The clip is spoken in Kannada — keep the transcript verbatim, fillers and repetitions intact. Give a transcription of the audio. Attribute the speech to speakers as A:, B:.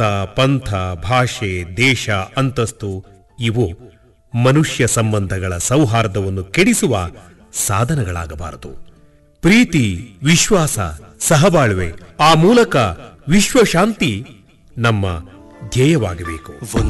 A: ಮತ, ಪಂಥ, ಭಾಷೆ, ದೇಶ, ಅಂತಸ್ತು ಇವು ಮನುಷ್ಯ ಸಂಬಂಧಗಳ ಸೌಹಾರ್ದವನ್ನು ಕೆಡಿಸುವ ಸಾಧನಗಳಾಗಬಾರದು. ಪ್ರೀತಿ, ವಿಶ್ವಾಸ, ಸಹಬಾಳ್ವೆ, ಆ ಮೂಲಕ ವಿಶ್ವಶಾಂತಿ ನಮ್ಮ ಧ್ಯೇಯವಾಗಬೇಕು.